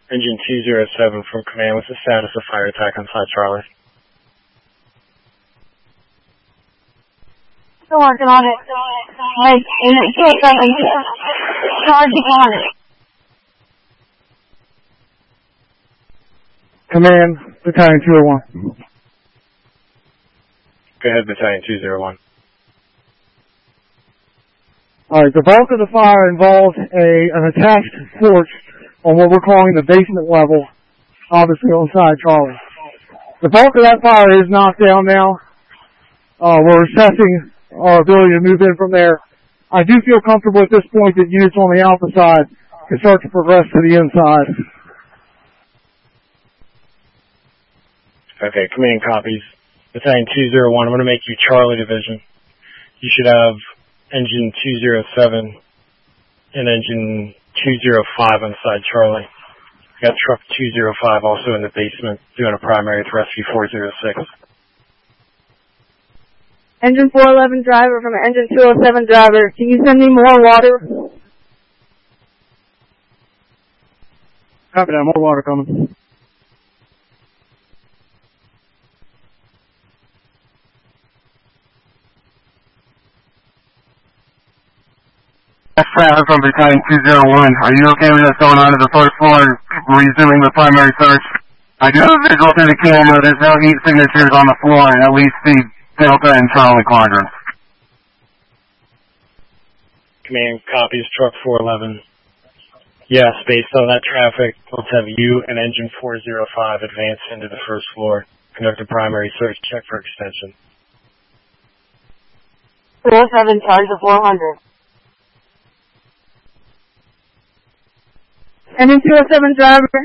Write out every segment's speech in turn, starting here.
Engine 207 from command. What's the status of fire attack on side Charlie? Still working on it. Like, and it feels like I'm charging on it. Command, Battalion 201. Go ahead, Battalion 201. Alright, the bulk of the fire involved an attached torch on what we're calling the basement level, obviously on side Charlie. The bulk of that fire is knocked down now. We're assessing our ability to move in from there. I do feel comfortable at this point that units on the alpha side can start to progress to the inside. Okay, command copies. Battalion 201, I'm going to make you Charlie Division. You should have Engine 207 and Engine 205 on side Charlie. You got Truck 205 also in the basement doing a primary with Rescue 406. Engine 411 driver from Engine 207 driver. Can you send me more water? Copy that, more water coming. Traffic from Battalion 201. Are you okay with us going on to the first floor and resuming the primary search? I do have a visual through the camera. There's no heat signatures on the floor, and at least the Delta and Charlie quadrants. Command copies, Truck 411. Yes, based on that traffic, let's have you and Engine 405 advance into the first floor. Conduct a primary search, check for extension. 407, charge of 400. Engine 207 driver.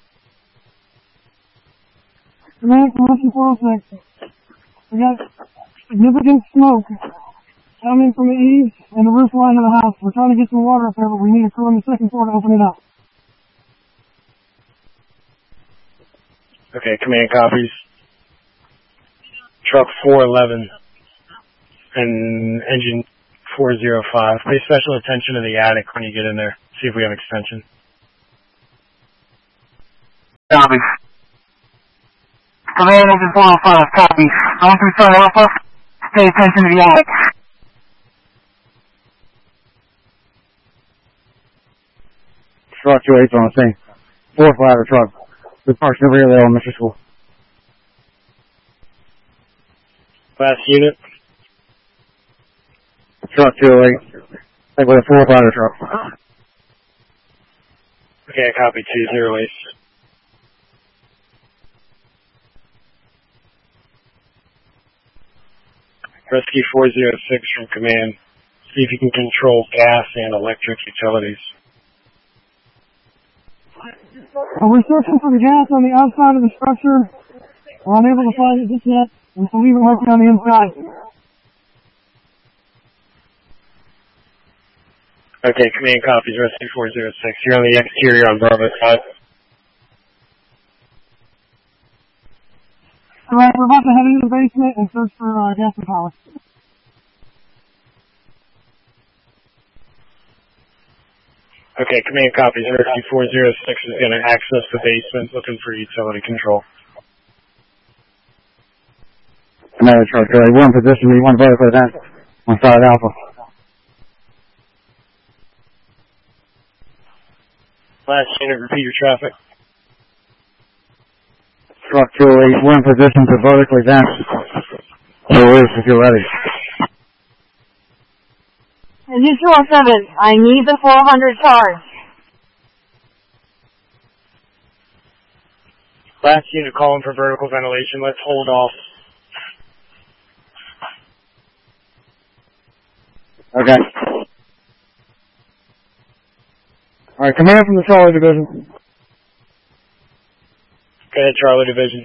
Command, Commission 406. We got significant smoke coming from the east and the roof line of the house. We're trying to get some water up there, but we need a crew on the second floor to open it up. Okay, command copies. Truck 411 and Engine 405. Pay special attention to the attic when you get in there. See if we have extension. Copy. Command Engine 405, copy. Going through Sun Alpha. Pay attention to the attic. Truck 208's on the scene. Fourth ladder truck. We parked in the rear of the elementary school. Last unit. Truck 208. Like with a fourth ladder truck. Okay, I copy 208. Rescue 406 from command. See if you can control gas and electric utilities. We're searching for the gas on the outside of the structure. We're unable to find it just yet. We believe it might be on the inside. Okay, command copies, Rescue 406. You're on the exterior on Bravo 5. Alright, we're about to head into the basement and search for gas and power. Okay, command copies. Rescue 406 is going to access the basement looking for utility control. Another truck, we're in position. We want to verify that on side Alpha. Last unit, repeat your traffic. Truck 208, we're in position to vertically advance the roof if you're ready. Engine 207, I need the 400 charge. Last unit calling for vertical ventilation. Let's hold off. Okay. Alright, command from the Charlie Division. Go ahead, Charlie Division.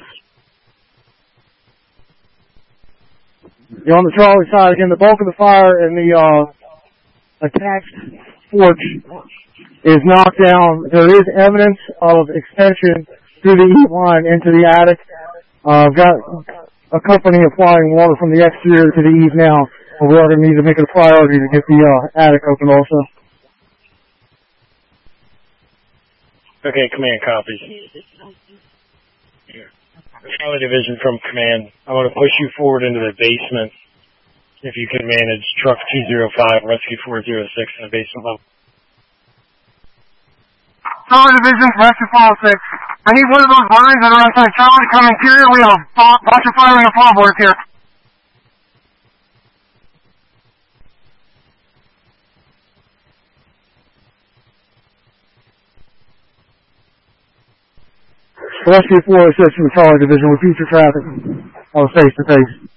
You're on the Charlie side again. The bulk of the fire and the attached porch is knocked down. There is evidence of extension through the heat line into the attic. I've got a company applying water from the exterior to the eave now. And we're going to need to make it a priority to get the attic open also. Okay, command copies. Charlie Division from command. I want to push you forward into the basement. If you can manage truck 205, rescue 406 in the basement level. Charlie Division, rescue 406. I need one of those lines that are outside Charlie to come interior. We have a bunch of fire in the floorboards here. Rescue 406 from the Charlie Division with future traffic on face to face.